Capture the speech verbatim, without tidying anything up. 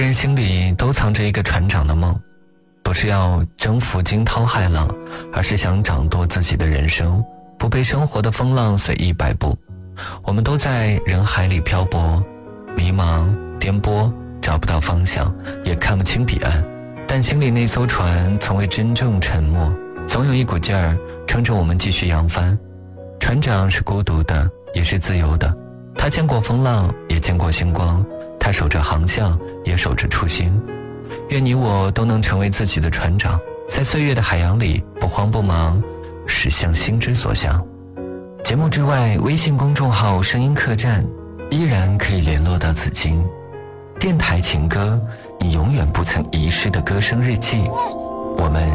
人心里都藏着一个船长的梦，不是要征服惊涛骇浪，而是想掌舵自己的人生，不被生活的风浪随意摆布。我们都在人海里漂泊，迷茫颠簸，找不到方向，也看不清彼岸，但心里那艘船从未真正沉没，总有一股劲儿撑着我们继续扬帆。船长是孤独的，也是自由的，他见过风浪，也见过星光，他守着航向，也守着初心。愿你我都能成为自己的船长，在岁月的海洋里不慌不忙，驶向心之所向。节目之外，微信公众号声音客栈依然可以联络到紫金。电台情歌，你永远不曾遗失的歌声日记。我们